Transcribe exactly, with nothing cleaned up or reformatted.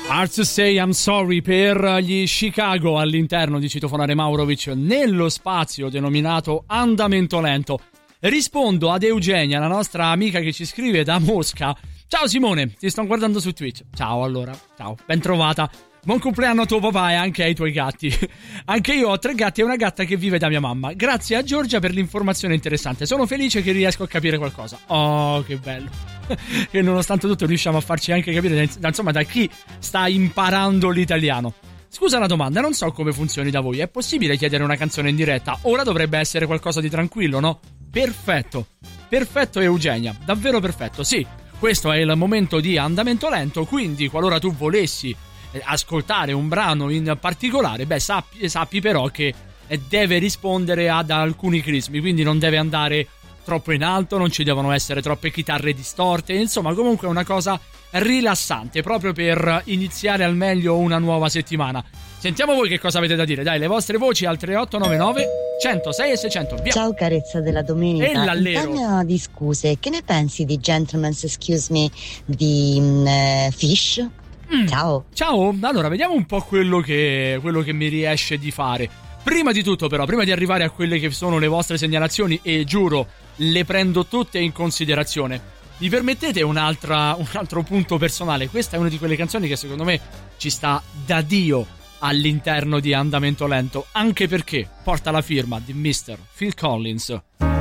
Hard to Say I'm Sorry per gli Chicago all'interno di Citofonare Maurovic nello spazio denominato Andamento Lento. Rispondo ad Eugenia, la nostra amica che ci scrive da Mosca. Ciao Simone, ti sto guardando su Twitch. Ciao allora, ciao, ben trovata. Buon compleanno a tuo papà e anche ai tuoi gatti. Anche io ho tre gatti e una gatta che vive da mia mamma. Grazie a Giorgia per l'informazione interessante. Sono felice che riesco a capire qualcosa. Oh, che bello. Che nonostante tutto riusciamo a farci anche capire, insomma, da chi sta imparando l'italiano. Scusa la domanda, non so come funzioni da voi. È possibile chiedere una canzone in diretta? Ora dovrebbe essere qualcosa di tranquillo, no? Perfetto. Perfetto Eugenia, davvero perfetto. Sì, questo è il momento di Andamento Lento, quindi qualora tu volessi ascoltare un brano in particolare, beh, sappi, sappi però che deve rispondere ad alcuni crismi, quindi non deve andare troppo in alto, non ci devono essere troppe chitarre distorte, insomma comunque è una cosa rilassante proprio per iniziare al meglio una nuova settimana. Sentiamo voi che cosa avete da dire, dai, le vostre voci al tre otto nove nove centosei e seicento. Via. Ciao carezza della domenica. E l'allero. In tema di scuse, che ne pensi di Gentleman's Excuse Me di uh, Fish? Mm. Ciao. Ciao, allora vediamo un po' quello che, quello che mi riesce di fare. Prima di tutto però, prima di arrivare a quelle che sono le vostre segnalazioni, e giuro, le prendo tutte in considerazione, mi permettete un'altra, un altro punto personale. Questa è una di quelle canzoni che secondo me ci sta da Dio all'interno di Andamento Lento, anche perché porta la firma di mister Phil Collins.